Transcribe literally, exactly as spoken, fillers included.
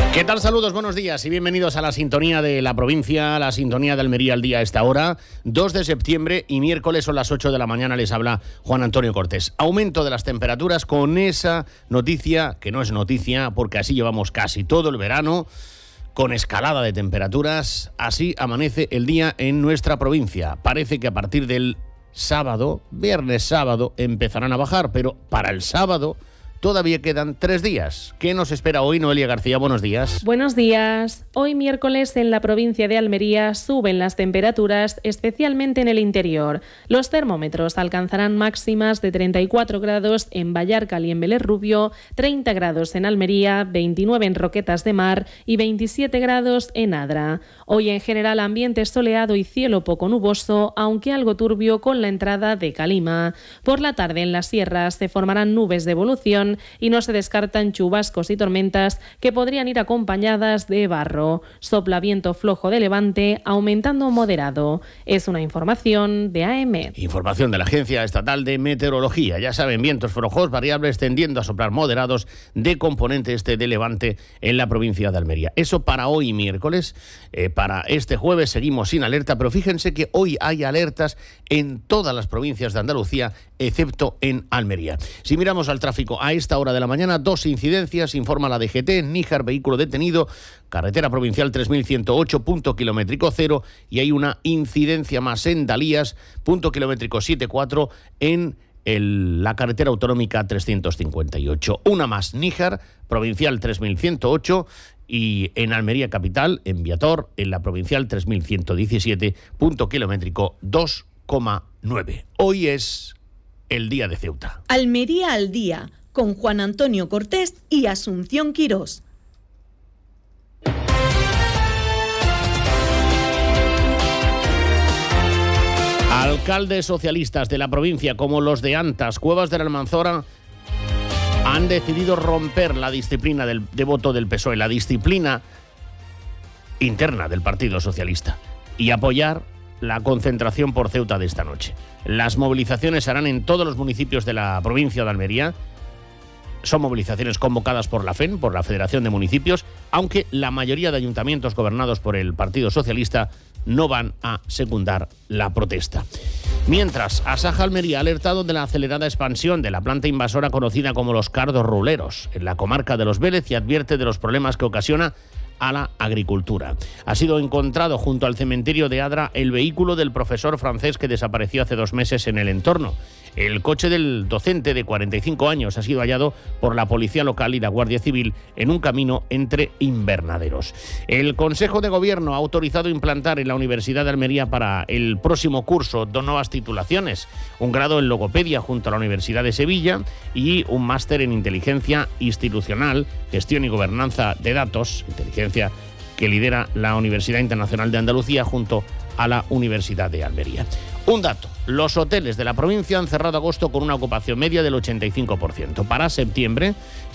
¿Qué tal? Saludos, buenos días y bienvenidos a la sintonía de la provincia, la sintonía de Almería al día a esta hora, dos de septiembre y miércoles son las ocho de la mañana, les habla Juan Antonio Cortés. Aumento de las temperaturas con esa noticia, que no es noticia porque así llevamos casi todo el verano, con escalada de temperaturas, así amanece el día en nuestra provincia. Parece que a partir del sábado, viernes sábado, empezarán a bajar, pero para el sábado todavía quedan tres días. ¿Qué nos espera hoy, Noelia García? Buenos días. Buenos días. Hoy miércoles en la provincia de Almería suben las temperaturas, especialmente en el interior. Los termómetros alcanzarán máximas de treinta y cuatro grados en Vallarcal y en Vélez Rubio, treinta grados en Almería, veintinueve en Roquetas de Mar y veintisiete grados en Adra. Hoy en general ambiente soleado y cielo poco nuboso, aunque algo turbio con la entrada de calima. Por la tarde en las sierras se formarán nubes de evolución y no se descartan chubascos y tormentas que podrían ir acompañadas de barro. Sopla viento flojo de levante, aumentando moderado. Es una información de A M. Información de la Agencia Estatal de Meteorología. Ya saben, vientos flojos variables tendiendo a soplar moderados de componente este de levante en la provincia de Almería. Eso para hoy miércoles. Eh, para este jueves seguimos sin alerta, pero fíjense que hoy hay alertas en todas las provincias de Andalucía, excepto en Almería. Si miramos al tráfico a esta hora de la mañana, dos incidencias, informa la D G T, Níjar, vehículo detenido, carretera provincial tres mil ciento ocho, punto kilométrico cero, y hay una incidencia más en Dalías, punto kilométrico setenta y cuatro, en el, la carretera autonómica trescientos cincuenta y ocho. Una más, Níjar, provincial tres mil ciento ocho, y en Almería capital, en Viator, en la provincial tres mil ciento diecisiete, punto kilométrico dos coma nueve. Hoy es el día de Ceuta. Almería al día, con Juan Antonio Cortés y Asunción Quirós. Alcaldes socialistas de la provincia, como los de Antas, Cuevas de la Almanzora, han decidido romper la disciplina del, de voto del P S O E, la disciplina interna del Partido Socialista, y apoyar la concentración por Ceuta de esta noche. Las movilizaciones se harán en todos los municipios de la provincia de Almería. Son movilizaciones convocadas por la F E N, por la Federación de Municipios, aunque la mayoría de ayuntamientos gobernados por el Partido Socialista no van a secundar la protesta. Mientras, Asaja Almería ha alertado de la acelerada expansión de la planta invasora conocida como los cardos ruleros en la comarca de Los Vélez y advierte de los problemas que ocasiona a la agricultura. Ha sido encontrado junto al cementerio de Adra el vehículo del profesor francés que desapareció hace dos meses en el entorno. El coche del docente de cuarenta y cinco años ha sido hallado por la policía local y la Guardia Civil en un camino entre invernaderos. El Consejo de Gobierno ha autorizado implantar en la Universidad de Almería para el próximo curso dos nuevas titulaciones, un grado en logopedia junto a la Universidad de Sevilla y un máster en inteligencia institucional, gestión y gobernanza de datos, inteligencia que lidera la Universidad Internacional de Andalucía junto a la Universidad de Almería. Un dato, los hoteles de la provincia han cerrado agosto con una ocupación media del ochenta y cinco por ciento. Para septiembre